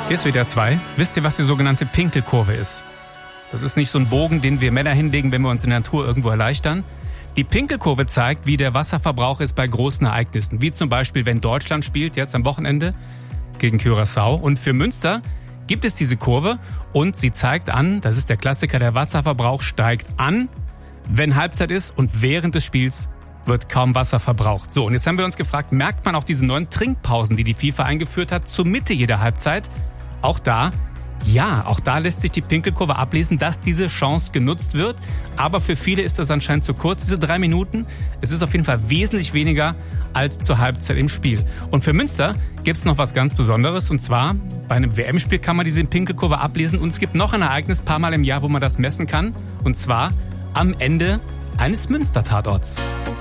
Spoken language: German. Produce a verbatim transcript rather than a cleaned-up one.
Hier ist W D R zwei. Wisst ihr, was die sogenannte Pinkelkurve ist? Das ist nicht so ein Bogen, den wir Männer hinlegen, wenn wir uns in der Natur irgendwo erleichtern. Die Pinkelkurve zeigt, wie der Wasserverbrauch ist bei großen Ereignissen. Wie zum Beispiel, wenn Deutschland spielt, jetzt am Wochenende gegen Curaçao. Und für Münster gibt es diese Kurve und sie zeigt an, das ist der Klassiker, der Wasserverbrauch steigt an, wenn Halbzeit ist, und während des Spiels wird kaum Wasser verbraucht. So, und jetzt haben wir uns gefragt, merkt man auch diese neuen Trinkpausen, die die FIFA eingeführt hat, zur Mitte jeder Halbzeit? Auch da, ja, auch da lässt sich die Pinkelkurve ablesen, dass diese Chance genutzt wird. Aber für viele ist das anscheinend zu kurz, diese drei Minuten. Es ist auf jeden Fall wesentlich weniger als zur Halbzeit im Spiel. Und für Münster gibt es noch was ganz Besonderes. Und zwar, bei einem W M-Spiel kann man diese Pinkelkurve ablesen. Und es gibt noch ein Ereignis, paar Mal im Jahr, wo man das messen kann. Und zwar am Ende eines Münster-Tatorts.